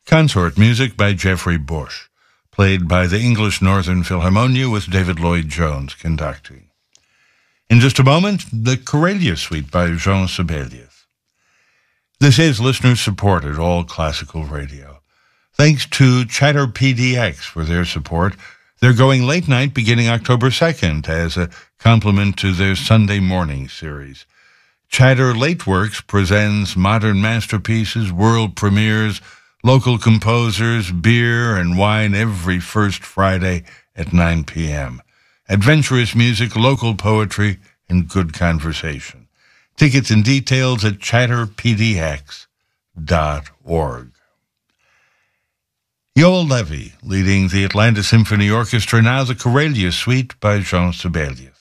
Consort music by Geoffrey Bush, played by the English Northern Philharmonia with David Lloyd-Jones conducting. In just a moment, the Corelia Suite by Jean Sibelius. This is listener-supported all classical radio. Thanks to Chatter PDX for their support. They're going late night beginning October 2nd as a complement to their Sunday morning series. Chatter Late Works presents modern masterpieces, world premieres, local composers, beer and wine every first Friday at 9 p.m. Adventurous music, local poetry, and good conversation. Tickets and details at chatterpdx.org. Yoel Levy leading the Atlanta Symphony Orchestra, now the Corelia Suite by Jean Sibelius.